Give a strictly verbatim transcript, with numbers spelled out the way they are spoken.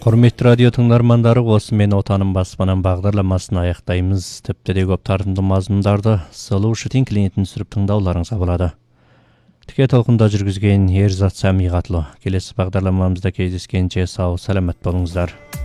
Құрметті радио тыңдармандары, осы мен отаным баспанам бағдарламасын аяқтаймыз. Тіпті де көп тартымды мазмұндарды сылу шытин клиентін сүріп тыңдауларыңызға болады. Тіке толқында жүргізген Ерзат Сәмиғатлы. Келесі бағдарламамызда кездескенше сау, сәлемет болыңыздар.